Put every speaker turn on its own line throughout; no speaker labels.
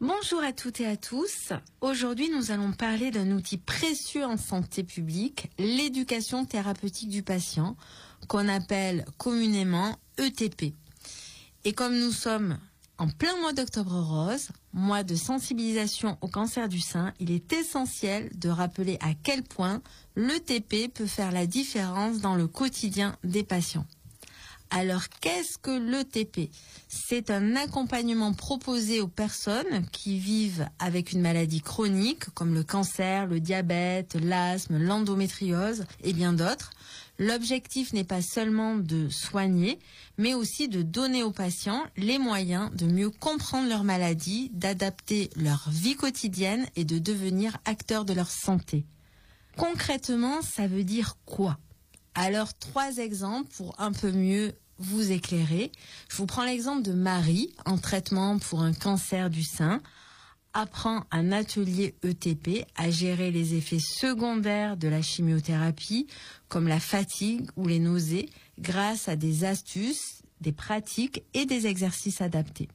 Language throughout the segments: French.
Bonjour à toutes et à tous. Aujourd'hui, nous allons parler d'un outil précieux en santé publique, l'éducation thérapeutique du patient, qu'on appelle communément ETP. Et comme nous sommes en plein mois d'Octobre Rose, mois de sensibilisation au cancer du sein, il est essentiel de rappeler à quel point l'ETP peut faire la différence dans le quotidien des patients. Alors, qu'est-ce que l'ETP ? C'est un accompagnement proposé aux personnes qui vivent avec une maladie chronique, comme le cancer, le diabète, l'asthme, l'endométriose et bien d'autres. L'objectif n'est pas seulement de soigner, mais aussi de donner aux patients les moyens de mieux comprendre leur maladie, d'adapter leur vie quotidienne et de devenir acteurs de leur santé. Concrètement, ça veut dire quoi ? Alors, 3 exemples pour un peu mieux vous éclairer. Je vous prends l'exemple de Marie, en traitement pour un cancer du sein, apprend un atelier ETP à gérer les effets secondaires de la chimiothérapie, comme la fatigue ou les nausées, grâce à des astuces, des pratiques et des exercices adaptés.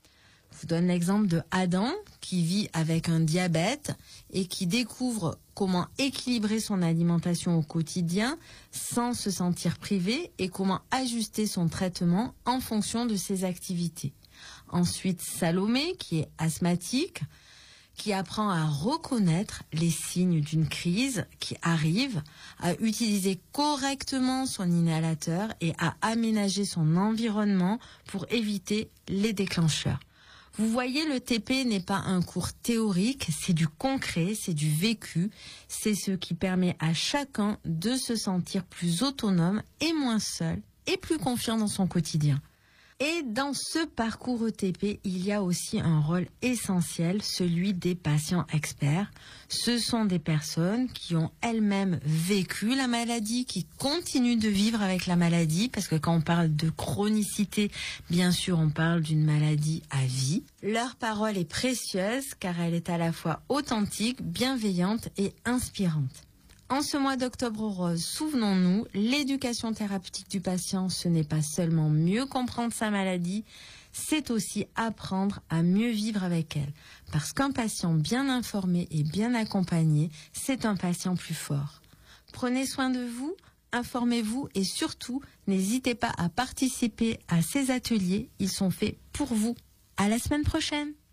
Je vous donne l'exemple de Adam, qui vit avec un diabète et qui découvre comment équilibrer son alimentation au quotidien sans se sentir privé et comment ajuster son traitement en fonction de ses activités. Ensuite, Salomé, qui est asthmatique, qui apprend à reconnaître les signes d'une crise qui arrive, à utiliser correctement son inhalateur et à aménager son environnement pour éviter les déclencheurs. Vous voyez, le TP n'est pas un cours théorique, c'est du concret, c'est du vécu. C'est ce qui permet à chacun de se sentir plus autonome et moins seul et plus confiant dans son quotidien. Et dans ce parcours ETP, il y a aussi un rôle essentiel, celui des patients experts. Ce sont des personnes qui ont elles-mêmes vécu la maladie, qui continuent de vivre avec la maladie, parce que quand on parle de chronicité, bien sûr, on parle d'une maladie à vie. Leur parole est précieuse car elle est à la fois authentique, bienveillante et inspirante. En ce mois d'Octobre Rose, souvenons-nous, l'éducation thérapeutique du patient, ce n'est pas seulement mieux comprendre sa maladie, c'est aussi apprendre à mieux vivre avec elle. Parce qu'un patient bien informé et bien accompagné, c'est un patient plus fort. Prenez soin de vous, informez-vous et surtout, n'hésitez pas à participer à ces ateliers, ils sont faits pour vous. À la semaine prochaine!